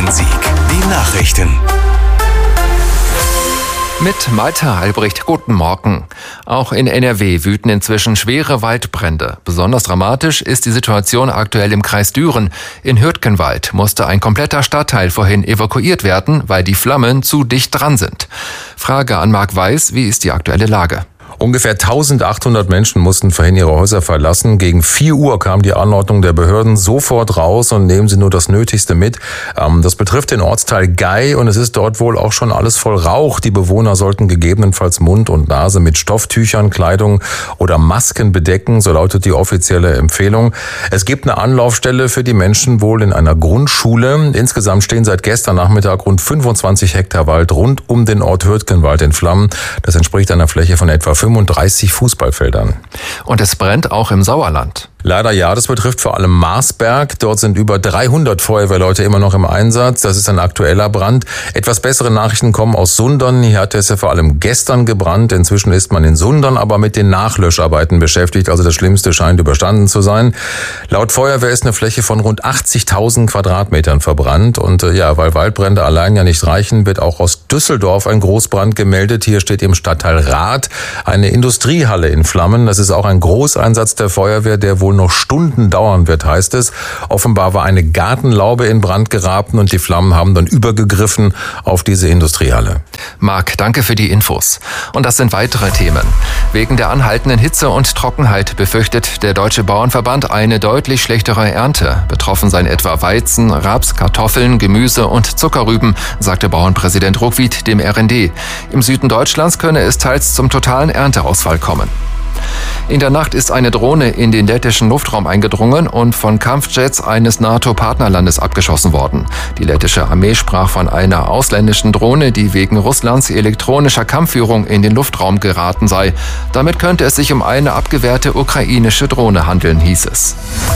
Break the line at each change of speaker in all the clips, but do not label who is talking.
Bonn-Rhein-Sieg. Die Nachrichten.
Mit Malte Albrecht, guten Morgen. Auch in NRW wüten inzwischen schwere Waldbrände. Besonders dramatisch ist die Situation aktuell im Kreis Düren. In Hürtgenwald musste ein kompletter Stadtteil vorhin evakuiert werden, weil die Flammen zu dicht dran sind. Frage an Marc Weiß, wie ist die aktuelle Lage?
Ungefähr 1800 Menschen mussten vorhin ihre Häuser verlassen. Gegen 4 Uhr kam die Anordnung der Behörden: sofort raus und nehmen Sie nur das Nötigste mit. Das betrifft den Ortsteil Gei und es ist dort wohl auch schon alles voll Rauch. Die Bewohner sollten gegebenenfalls Mund und Nase mit Stofftüchern, Kleidung oder Masken bedecken, so lautet die offizielle Empfehlung. Es gibt eine Anlaufstelle für die Menschen wohl in einer Grundschule. Insgesamt stehen seit gestern Nachmittag rund 25 Hektar Wald rund um den Ort Hürtgenwald in Flammen. Das entspricht einer Fläche von etwa 35 Fußballfeldern.
Und es brennt auch im Sauerland.
Leider ja, das betrifft vor allem Marsberg. Dort sind über 300 Feuerwehrleute immer noch im Einsatz. Das ist ein aktueller Brand. Etwas bessere Nachrichten kommen aus Sundern. Hier hat es ja vor allem gestern gebrannt. Inzwischen ist man in Sundern aber mit den Nachlöscharbeiten beschäftigt. Also das Schlimmste scheint überstanden zu sein. Laut Feuerwehr ist eine Fläche von rund 80.000 Quadratmetern verbrannt. Und weil Waldbrände allein ja nicht reichen, wird auch aus Düsseldorf ein Großbrand gemeldet. Hier steht im Stadtteil Rath eine Industriehalle in Flammen. Das ist auch ein Großeinsatz der Feuerwehr, der wohl noch Stunden dauern wird, heißt es. Offenbar war eine Gartenlaube in Brand geraten und die Flammen haben dann übergegriffen auf diese Industriehalle.
Marc, danke für die Infos. Und das sind weitere Themen. Wegen der anhaltenden Hitze und Trockenheit befürchtet der Deutsche Bauernverband eine deutlich schlechtere Ernte. Betroffen seien etwa Weizen, Raps, Kartoffeln, Gemüse und Zuckerrüben, sagte Bauernpräsident Ruckwied dem RND. Im Süden Deutschlands könne es teils zum totalen Ernteausfall kommen. In der Nacht ist eine Drohne in den lettischen Luftraum eingedrungen und von Kampfjets eines NATO-Partnerlandes abgeschossen worden. Die lettische Armee sprach von einer ausländischen Drohne, die wegen Russlands elektronischer Kampfführung in den Luftraum geraten sei. Damit könnte es sich um eine abgewehrte ukrainische Drohne handeln, hieß es.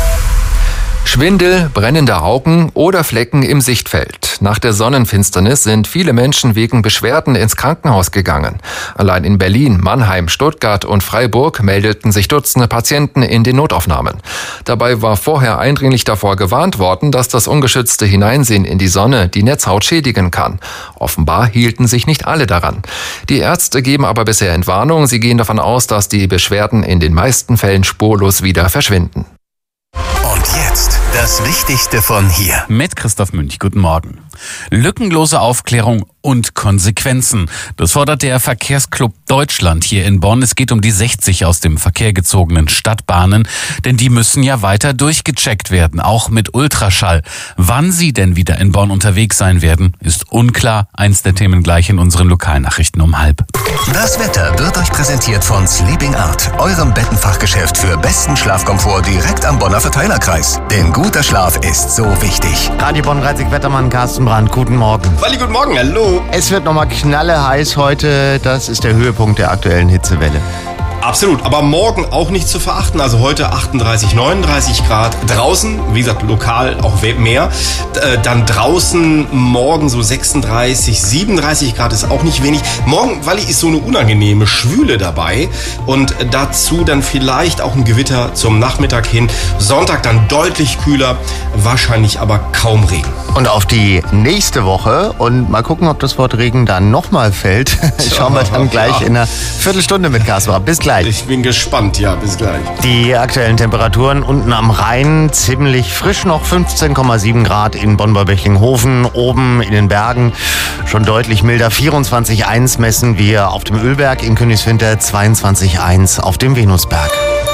Schwindel, brennende Augen oder Flecken im Sichtfeld. Nach der Sonnenfinsternis sind viele Menschen wegen Beschwerden ins Krankenhaus gegangen. Allein in Berlin, Mannheim, Stuttgart und Freiburg meldeten sich Dutzende Patienten in den Notaufnahmen. Dabei war vorher eindringlich davor gewarnt worden, dass das ungeschützte Hineinsehen in die Sonne die Netzhaut schädigen kann. Offenbar hielten sich nicht alle daran. Die Ärzte geben aber bisher Entwarnung. Sie gehen davon aus, dass die Beschwerden in den meisten Fällen spurlos wieder verschwinden.
Und jetzt das Wichtigste von hier.
Mit Christoph Münch, guten Morgen. Lückenlose Aufklärung und Konsequenzen. Das fordert der Verkehrsclub Deutschland hier in Bonn. Es geht um die 60 aus dem Verkehr gezogenen Stadtbahnen, denn die müssen ja weiter durchgecheckt werden, auch mit Ultraschall. Wann sie denn wieder in Bonn unterwegs sein werden, ist unklar. Eins der Themen gleich in unseren Lokalnachrichten um 12:30.
Das Wetter wird euch präsentiert von Sleeping Art, eurem Bettenfachgeschäft für besten Schlafkomfort direkt am Bonner Verteilerkreis. Denn guter Schlaf ist so wichtig.
Radio Bonn-Rhein-Sieg-Wettermann Carsten Brandt, guten Morgen.
Walli, guten Morgen, hallo.
Es wird nochmal knalleheiß heute. Das ist der Höhepunkt der aktuellen Hitzewelle.
Absolut, aber morgen auch nicht zu verachten. Also heute 38, 39 Grad draußen, wie gesagt, lokal auch mehr. Dann draußen morgen so 36, 37 Grad ist auch nicht wenig. Morgen, Walli, ist so eine unangenehme Schwüle dabei und dazu dann vielleicht auch ein Gewitter zum Nachmittag hin. Sonntag dann deutlich kühler, wahrscheinlich aber kaum Regen.
Und auf die nächste Woche und mal gucken, ob das Wort Regen dann nochmal fällt. Schauen wir dann gleich in einer Viertelstunde mit Carsten Brandt. Bis gleich.
Ich bin gespannt, ja, bis gleich.
Die aktuellen Temperaturen unten am Rhein ziemlich frisch noch, 15,7 Grad in Bonn-Bechinghofen, oben in den Bergen schon deutlich milder, 24,1 messen wir auf dem Ölberg in Königswinter, 22,1 auf dem Venusberg.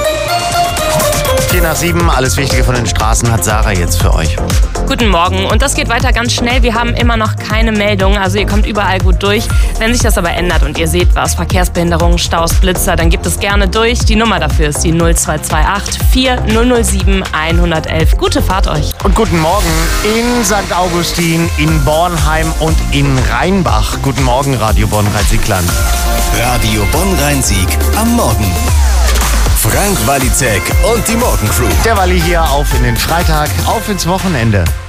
6:04, alles Wichtige von den Straßen hat Sarah jetzt für euch.
Guten Morgen und das geht weiter ganz schnell. Wir haben immer noch keine Meldung, also ihr kommt überall gut durch. Wenn sich das aber ändert und ihr seht was, Verkehrsbehinderungen, Staus, Blitzer, dann gebt es gerne durch. Die Nummer dafür ist die 0228 4007 111. Gute Fahrt euch.
Und guten Morgen in St. Augustin, in Bornheim und in Rheinbach. Guten Morgen, Radio Bonn-Rhein-Sieg-Land.
Radio Bonn-Rhein-Sieg am Morgen. Frank Walizek und die Morgencrew.
Der Walli hier auf in den Freitag, auf ins Wochenende.